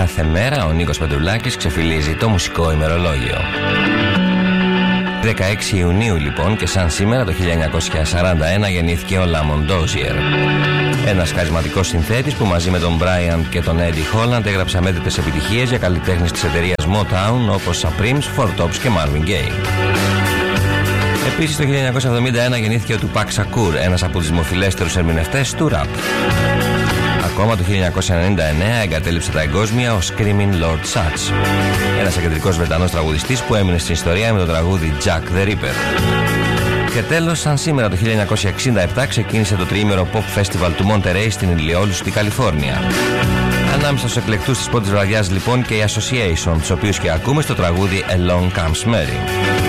κάθε μέρα ο Νίκος Πετρουλάκης ξεφυλίζει το μουσικό ημερολόγιο. 16 Ιουνίου λοιπόν και σαν σήμερα το 1941 γεννήθηκε ο Lamont Dozier. Ένας χαρισματικός συνθέτης που μαζί με τον Brian και τον Eddie Holland έγραψε αμέτρητες επιτυχίες για καλλιτέχνες της εταιρείας Motown όπως Supremes, Four Tops και Marvin Gaye. Επίσης το 1971 γεννήθηκε ο Tupac Shakur, ένας από τους δημοφιλέστερους ερμηνευτές του rap. Ακόμα το 1999 εγκατέλειψε τα εγκόσμια ο Screaming Lord Sutch, ένας εκεντρικός Βρετανός τραγουδιστής που έμεινε στην ιστορία με το τραγούδι Jack the Ripper. Και τέλος, σαν σήμερα το 1967 ξεκίνησε το τριήμερο Pop Festival του Monterey στην Ηλιόλου στη Καλιφόρνια. Ανάμεσα στους εκλεκτούς της πρώτης βραδιάς λοιπόν και η Association, τους οποίους και ακούμε στο τραγούδι Along Comes Mary.